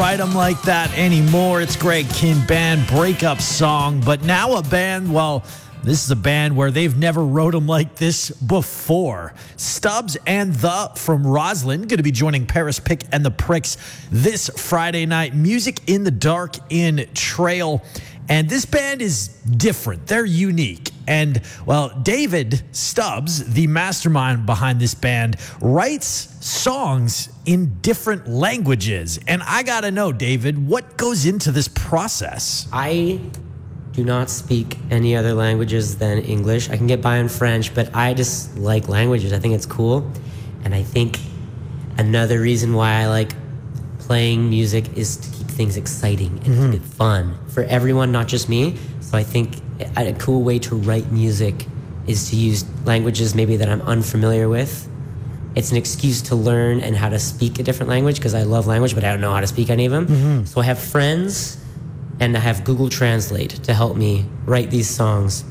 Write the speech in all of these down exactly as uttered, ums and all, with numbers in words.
write them like that anymore. It's Greg Kihn Band, breakup song. But now a band, well, this is a band where they've never wrote them like this before. Stubbs and The from Roslyn going to be joining Paris Pick and the Pricks this Friday night. Music in the Dark in Trail. And this band is different. They're unique. And, well, David Stubbs, the mastermind behind this band, writes songs in different languages. And I got to know, David, what goes into this process? I do not speak any other languages than English. I can get by in French, but I just like languages. I think it's cool. And I think another reason why I like playing music is to keep things exciting and mm-hmm. keep it fun for everyone, not just me. So I think a cool way to write music is to use languages maybe that I'm unfamiliar with. It's an excuse to learn and how to speak a different language, because I love language, but I don't know how to speak any of them. Mm-hmm. So I have friends and I have Google Translate to help me write these songs.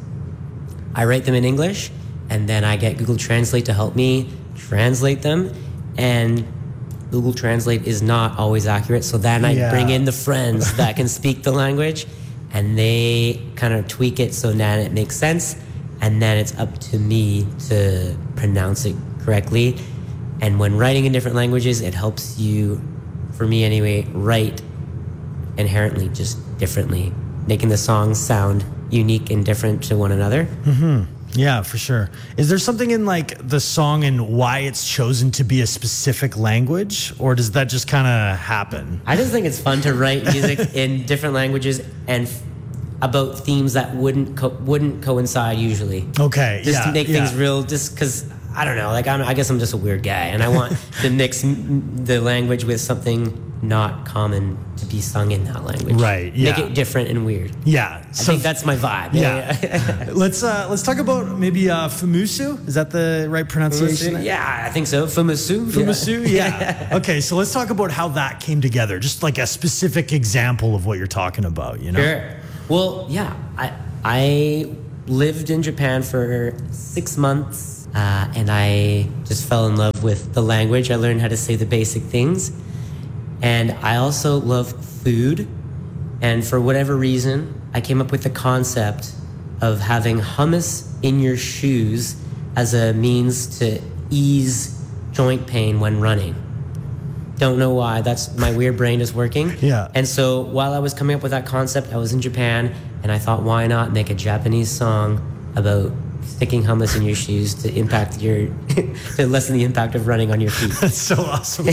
I write them in English, and then I get Google Translate to help me translate them. And Google Translate is not always accurate, so then I yeah. bring in the friends that can speak the language, and they kind of tweak it so that it makes sense, and then it's up to me to pronounce it correctly. And when writing in different languages, it helps you, for me anyway, write inherently just differently, making the songs sound unique and different to one another. Mm-hmm. Yeah, for sure. Is there something in like the song and why it's chosen to be a specific language, or does that just kind of happen? I just think it's fun to write music in different languages and f- about themes that wouldn't co- wouldn't coincide usually. Okay, just yeah, to make yeah. things real. Just because I don't know, like I'm, I guess I'm just a weird guy, and I want to mix m- the language with something not common to be sung in that language. Right. Yeah. Make it different and weird. Yeah. I so think that's my vibe. Yeah. yeah. let's uh, let's talk about maybe uh, Famusu. Is that the right pronunciation? Famusu? Yeah, I think so. Famusu. Famusu. Yeah. yeah. Okay, so let's talk about how that came together. Just like a specific example of what you're talking about. You know. Sure. Well, yeah. I I lived in Japan for six months, uh, and I just fell in love with the language. I learned how to say the basic things. And I also love food. And for whatever reason, I came up with the concept of having hummus in your shoes as a means to ease joint pain when running. Don't know why. That's my weird brain is working. Yeah. And so while I was coming up with that concept, I was in Japan, and I thought, why not make a Japanese song about sticking hummus in your shoes to impact your to lessen the impact of running on your feet. That's so awesome.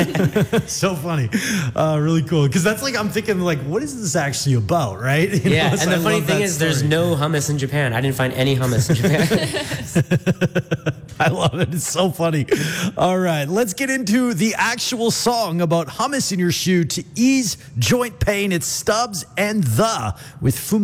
So funny. Uh, really cool. Because that's like, I'm thinking like, what is this actually about, right? You yeah, know, and the I funny thing is story. There's no hummus in Japan. I didn't find any hummus in Japan. I love it. It's so funny. All right, let's get into the actual song about hummus in your shoe to ease joint pain. It's Stubbs and The with Fumu.